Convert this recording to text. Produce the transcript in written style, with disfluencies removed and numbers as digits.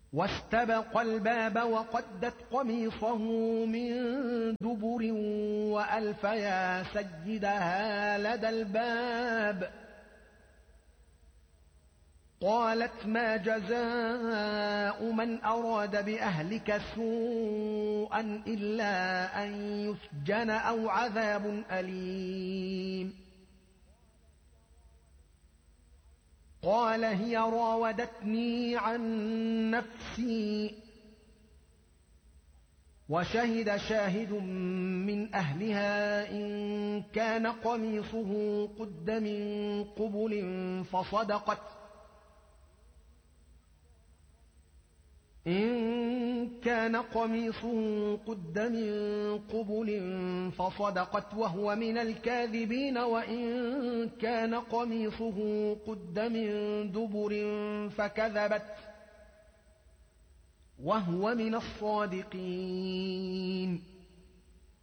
واستبق الباب وقدت قميصه من دبر وألف يا سيدها لدى الباب. قالت ما جزاء من أراد بأهلك سوءا إلا أن يسجن أو عذاب أليم. قال هي راودتني عن نفسي. وشهد شاهد من أهلها إن كان قميصه قد من قبل فصدقت وهو من الكاذبين، وإن كان قميصه قد من دبر فكذبت وهو من الصادقين.